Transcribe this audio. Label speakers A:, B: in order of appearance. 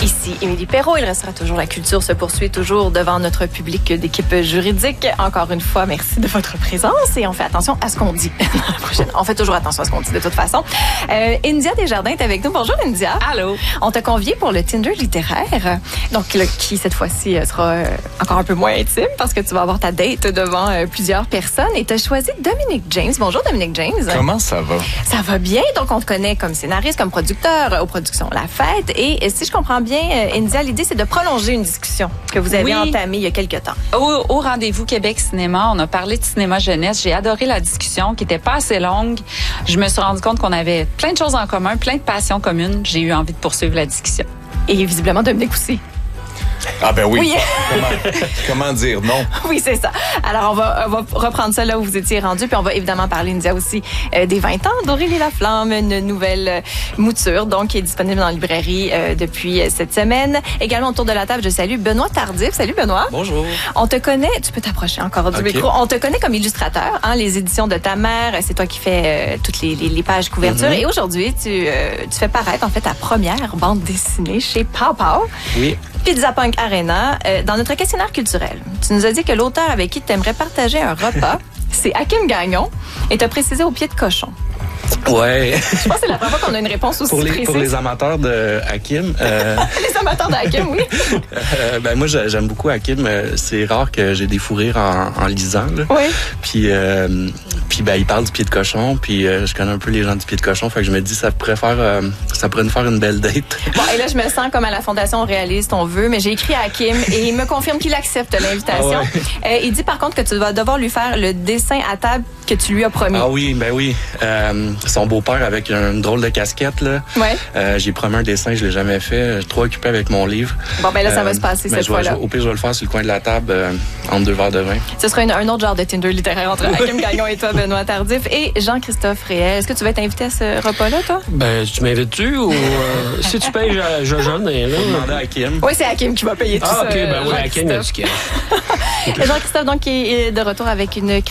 A: Ici Émilie Perrault. Il restera toujours la culture se poursuit toujours devant notre public d'équipe juridique. Encore une fois, merci de votre présence et on fait attention à ce qu'on dit. On fait toujours attention à ce qu'on dit de toute façon. India Desjardins est avec nous. Bonjour India.
B: Allô.
A: On t'a convié pour le Tinder littéraire, donc qui cette fois-ci sera encore un peu moins intime parce que tu vas avoir ta date devant plusieurs personnes et tu as choisi Dominic James. Bonjour Dominic James.
C: Comment ça va?
A: Ça va bien. Donc on te connaît comme scénariste, comme producteur aux productions La Fête et si je comprends bien, India, l'idée c'est de prolonger une discussion que vous avez entamée il y a quelques temps.
B: Au Rendez-vous Québec Cinéma, on a parlé de cinéma jeunesse. J'ai adoré la discussion qui était pas assez longue. Je me suis rendu compte qu'on avait plein de choses en commun, plein de passions communes. J'ai eu envie de poursuivre la discussion.
A: Et visiblement Dominic aussi.
C: Ah ben oui.
A: Oui.
C: Comment dire non?
A: Oui, c'est ça. Alors, on va reprendre ça là où vous étiez rendu, puis on va évidemment parler, India, aussi des 20 ans d'Aurélie Laflamme, une nouvelle mouture, donc, qui est disponible dans la librairie depuis cette semaine. Également, autour de la table, je salue Benoît Tardif. Salut, Benoît.
D: Bonjour.
A: On te connaît, tu peux t'approcher encore du micro, on te connaît comme illustrateur, hein, les éditions de ta mère, c'est toi qui fais toutes les pages couverture, et aujourd'hui, tu fais paraître, en fait, ta première bande dessinée chez Pow Pow.
D: Oui.
A: Pizza Punk Arena. Dans notre questionnaire culturel, tu nous as dit que l'auteur avec qui tu aimerais partager un repas, c'est Hakim Gagnon, et tu as précisé au pied de cochon.
D: Ouais.
A: Je pense que c'est la première fois qu'on a une réponse aussi précise.
D: Pour les amateurs de Hakim.
A: Les amateurs de Hakim, oui.
D: Ben moi, j'aime beaucoup Hakim. C'est rare que j'ai des fous rires en lisant. Là.
A: Oui.
D: Puis ben, il parle du pied de cochon. Puis je connais un peu les gens du pied de cochon. Fait que je me dis, ça pourrait nous faire une belle date.
A: Bon, et là, je me sens comme à la Fondation Réaliste, on veut, mais j'ai écrit à Hakim et il me confirme qu'il accepte l'invitation. Ah ouais. Il dit par contre que tu vas devoir lui faire le dessin à table que tu lui as promis.
D: Ah oui, ben oui. Son beau-père avec une drôle de casquette, là.
A: Ouais.
D: J'ai promis un dessin, je l'ai jamais fait. Je suis trop occupé avec mon livre.
A: Bon, ben là, ça va se passer cette fois-là.
D: Au pire, je vais le faire sur le coin de la table entre 2 verres de vin.
A: Ce sera un autre genre de Tinder littéraire entre Hakim Gagnon et toi, Benoît Tardif, et Jean-Christophe Réel. Est-ce que tu vas être invité à ce repas-là, toi?
E: Ben, tu m'invites-tu ou si tu payes, je jeune.
D: Demander à Hakim.
A: Oui, c'est Hakim qui va payer tout ça.
E: OK, ben oui, Hakim a du cash.
A: Jean-Christophe, donc, qui est de retour avec une